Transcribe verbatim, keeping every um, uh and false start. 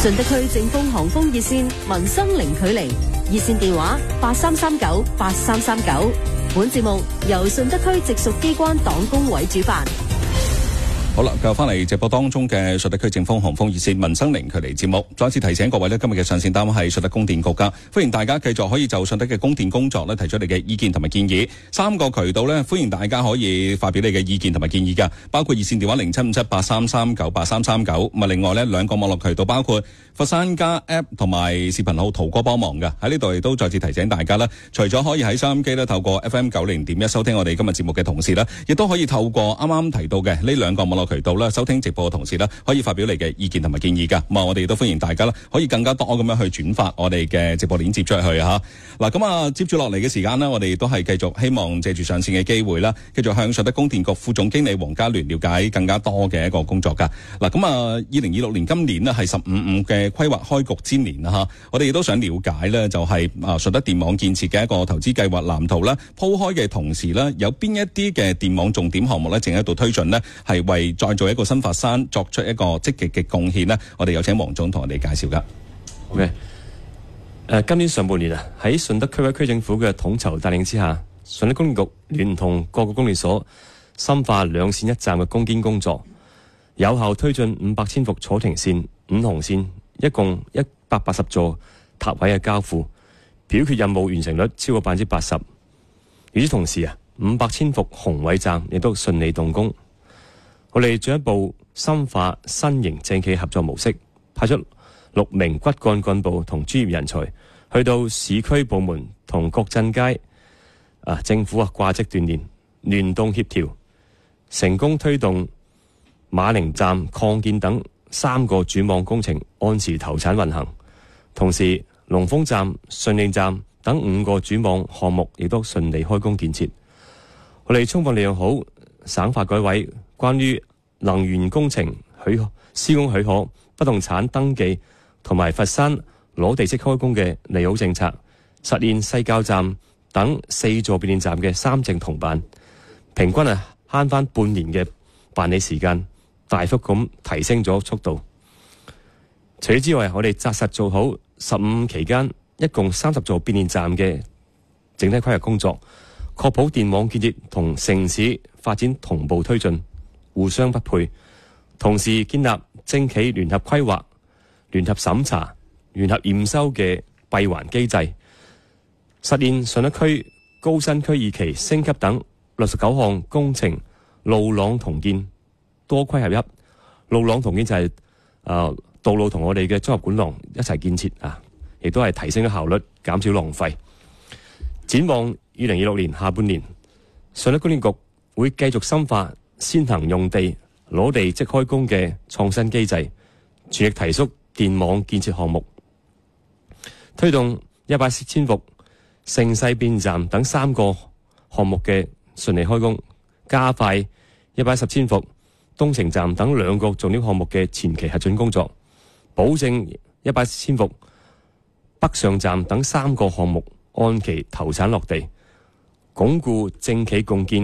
順德區正豐航空熱線民生零距離，熱線電話八三三九八三三九。本節目由順德區直屬機關黨工委主辦。 好啦，繼續翻嚟直播當中嘅順德區正豐航空熱線民生零距離節目，再次提醒各位呢，今日嘅上線單位係順德供電局噶，歡迎大家繼續可以就順德嘅供電工作呢提出你嘅意見同埋建議。三個渠道呢，歡迎大家可以發表你嘅意見同埋建議噶，包括熱線電話零七五七八三三九八三三九，咁啊另外呢兩個網絡渠道包括佛山加 App 同埋視頻號圖哥幫忙嘅，喺呢度亦都再次提醒大家啦，除咗可以喺收音機呢透過 F M 九零點一收聽我哋今日節目嘅同時呢，亦都可以透過啱啱提到嘅呢兩個網絡渠道啦，收聽直播嘅同時呢，可以發表你嘅意見同埋建議噶。咁啊，我哋亦都歡迎大家啦，可以更加多咁樣去轉發我哋嘅直播鏈接出去吓。嗱，咁啊，接住落嚟嘅時間呢，我哋都係繼續希望借住上線嘅機會啦，繼續向順德供電局副總經理黃家聯了解更加多嘅一個工作噶。嗱，咁啊，二零二六年今年呢係十五五嘅規劃開局之年啦吓，我哋亦都想了解呢，就係啊順德電網建設嘅一個投資計劃藍圖啦，鋪開嘅同時呢，有邊一啲嘅電網重點項目呢正喺度推進呢，係為再做一個新佛山作出一個積極嘅貢獻呢，我哋有請黃總同我哋介紹噶。 OK，誒，今年上半年啊，喺順德區委區政府嘅統籌帶領之下，順德供電局聯同各個供電所深化兩線一站嘅攻堅工作，有效推進五百千伏楚庭線、五紅線，一共一百八十座塔位嘅交付，表決任務完成率超過百分之八十。與此同時啊，五百千伏宏偉站亦都順利動工。我哋進一步深化新型政企合作模式，派出六名骨幹幹部同專業人才去到市區部門同各鎮街啊政府啊掛職鍛鍊，聯動協調，成功推動馬寧站擴建等三個主網工程按時投產運行。同時，龍峰站、順利站等五個主網項目亦都順利開工建設。我哋充分利用好省發改委關於能源工程許施工許可、不動產登記同埋佛山攞地即開工嘅利好政策，實現西滘站等四座變電站嘅三證同辦，平均係慳翻半年嘅辦理時間，大幅咁提升咗速度。除此之外，我哋紮實做好十五期間一共三十座變電站嘅整體規劃工作，確保電網建設同城市發展同步推進，互相不配。同時建立政企聯合規劃、聯合審查、聯合驗收嘅閉環機制，實現順德區高新區二期升級等六十九項工程路廊同建多規合一。路廊同建就係、是、誒、呃、道路同我哋嘅綜合管廊一齊建設啊，亦都係提升咗效率，減少浪費。展望二零二六年下半年，順德供電局會繼續深化先行用地、攞地即開工嘅創新機制，全力提速電網建設項目，推動一百千伏盛世變站等三個項目嘅順利開工，加快一百一十千伏東城站等兩個重點項目嘅前期核准工作，保證一百千伏北上站等三個項目按期投產落地，鞏固政企共建